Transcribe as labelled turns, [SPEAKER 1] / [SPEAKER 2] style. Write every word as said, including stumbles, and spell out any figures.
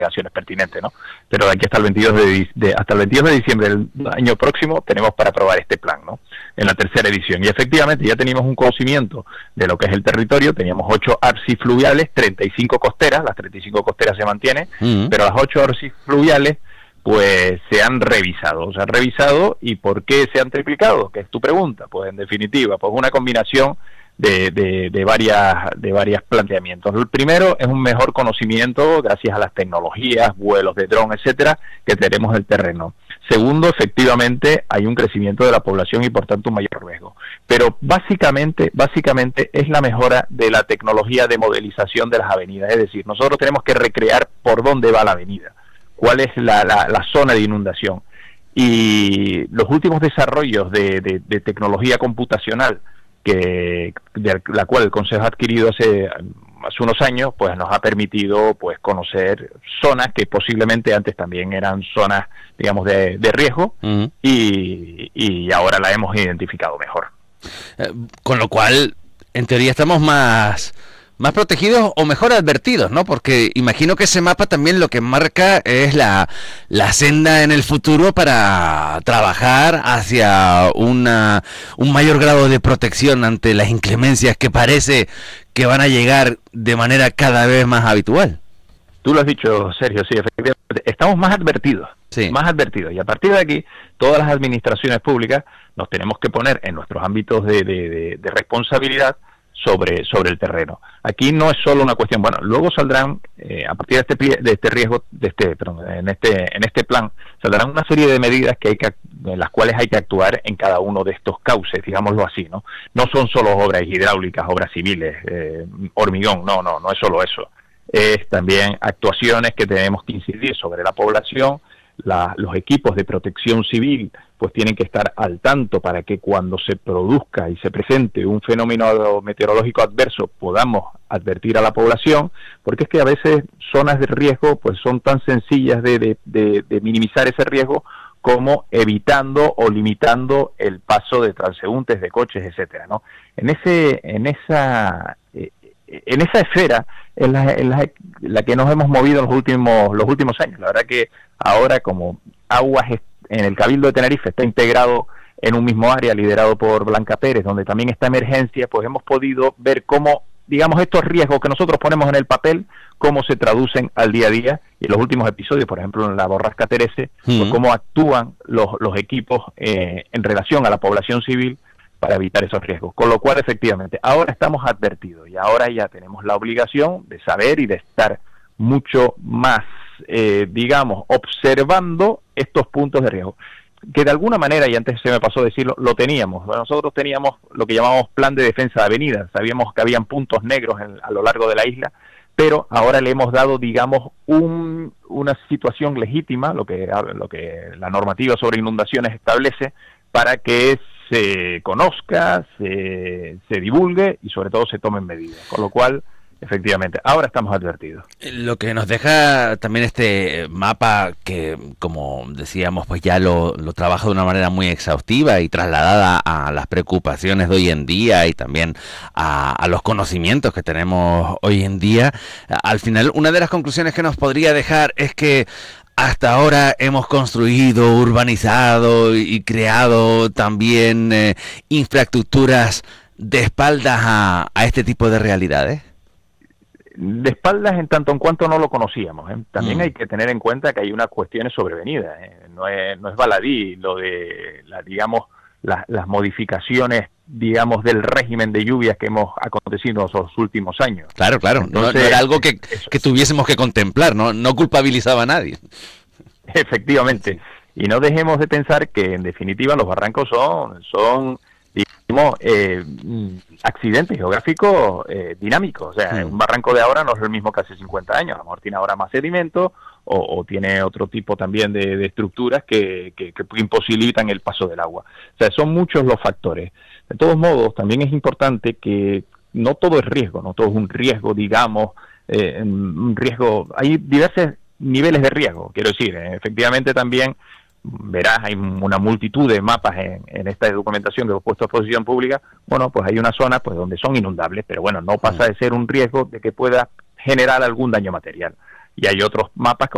[SPEAKER 1] alegaciones pertinentes, ¿no? Pero de aquí hasta el veintidós de, de hasta el veintidós de diciembre del año próximo tenemos para aprobar este plan, ¿no? En la tercera edición. Y efectivamente ya teníamos un conocimiento de lo que es el territorio. Teníamos ocho arcifluviales, treinta y cinco costeras, las treinta y cinco costeras se mantienen, uh-huh. pero las ocho arcifluviales pues se han revisado, se han revisado. ¿Y por qué se han triplicado? Que es tu pregunta. Pues en definitiva, pues una combinación de, de, de varias de varios planteamientos. El primero es un mejor conocimiento gracias a las tecnologías, vuelos de dron, etcétera, que tenemos del terreno. Segundo, efectivamente hay un crecimiento de la población y por tanto un mayor riesgo. Pero básicamente, básicamente es la mejora de la tecnología de modelización de las avenidas. Es decir, nosotros tenemos que recrear por dónde va la avenida, cuál es la, la, la zona de inundación. Y los últimos desarrollos de, de, de tecnología computacional, que de la cual el Consejo ha adquirido hace, hace unos años, pues nos ha permitido pues conocer zonas que posiblemente antes también eran zonas, digamos, de, de riesgo, uh-huh. y, y ahora la hemos identificado mejor.
[SPEAKER 2] Eh, con lo cual, en teoría estamos más... más protegidos o mejor advertidos, ¿no? Porque imagino que ese mapa también lo que marca es la, la senda en el futuro para trabajar hacia una, un mayor grado de protección ante las inclemencias que parece que van a llegar de manera cada vez más habitual.
[SPEAKER 1] Tú lo has dicho, Sergio, sí, efectivamente. Estamos más advertidos, sí. más advertidos. Y a partir de aquí, todas las administraciones públicas nos tenemos que poner en nuestros ámbitos de, de, de, de responsabilidad sobre sobre el terreno. Aquí no es solo una cuestión, bueno, luego saldrán eh, a partir de este de este riesgo de este perdón, en este en este plan saldrán una serie de medidas que hay que en las cuales hay que actuar en cada uno de estos cauces, digámoslo así, ¿no? No son solo obras hidráulicas, obras civiles, eh, hormigón, no, no, no es solo eso. Es también actuaciones que tenemos que incidir sobre la población. La, los equipos de protección civil pues tienen que estar al tanto para que cuando se produzca y se presente un fenómeno meteorológico adverso podamos advertir a la población, porque es que a veces zonas de riesgo pues son tan sencillas de, de, de, de minimizar ese riesgo como evitando o limitando el paso de transeúntes, de coches, etcétera, ¿no? En ese en esa eh, en esa esfera en la, en la, la que nos hemos movido en los últimos los últimos años. La verdad que ahora, como Aguas en el Cabildo de Tenerife está integrado en un mismo área liderado por Blanca Pérez, donde también está emergencia, pues hemos podido ver cómo, digamos, estos riesgos que nosotros ponemos en el papel, cómo se traducen al día a día. Y en los últimos episodios, por ejemplo, en la Borrasca Terese, uh-huh. pues cómo actúan los, los equipos eh, en relación a la población civil para evitar esos riesgos. Con lo cual, efectivamente, ahora estamos advertidos y ahora ya tenemos la obligación de saber y de estar mucho más, eh, digamos, observando estos puntos de riesgo, que de alguna manera, y antes se me pasó decirlo, lo teníamos. Bueno, nosotros teníamos lo que llamamos plan de defensa de avenidas, sabíamos que habían puntos negros en, a lo largo de la isla, pero ahora le hemos dado, digamos, un, una situación legítima, lo que, lo que la normativa sobre inundaciones establece, para que se conozca, se, se divulgue y sobre todo se tomen medidas. Con lo cual, efectivamente, ahora estamos advertidos.
[SPEAKER 2] Lo que nos deja también este mapa, que como decíamos, pues ya lo, lo trabaja de una manera muy exhaustiva y trasladada a las preocupaciones de hoy en día y también a, a los conocimientos que tenemos hoy en día. Al final, una de las conclusiones que nos podría dejar es que hasta ahora hemos construido, urbanizado y creado también eh, infraestructuras de espaldas a, a este tipo de realidades.
[SPEAKER 1] De espaldas en tanto en cuanto no lo conocíamos, ¿eh? También mm. hay que tener en cuenta que hay unas cuestiones sobrevenidas, ¿eh? No es, no es baladí lo de, la, digamos, la, las modificaciones, digamos, del régimen de lluvias que hemos acontecido en los últimos años.
[SPEAKER 2] Claro, claro, Entonces, no, no era algo que, que tuviésemos que contemplar, ¿no? No culpabilizaba a nadie.
[SPEAKER 1] Efectivamente, y no dejemos de pensar que en definitiva los barrancos son, son digamos, eh, accidentes geográficos eh, dinámicos. O sea, sí. Un barranco de ahora no es el mismo que hace cincuenta años, a lo mejor tiene ahora más sedimento o, o tiene otro tipo también de, de estructuras que, que, que imposibilitan el paso del agua. O sea, son muchos los factores. De todos modos, también es importante que no todo es riesgo, no todo es un riesgo, digamos, eh, un riesgo, hay diversos niveles de riesgo, quiero decir, eh, efectivamente también verás, hay una multitud de mapas en, en esta documentación que hemos puesto a exposición pública. Bueno, pues hay una zona pues donde son inundables, pero bueno, no pasa de ser un riesgo de que pueda generar algún daño material. Y hay otros mapas que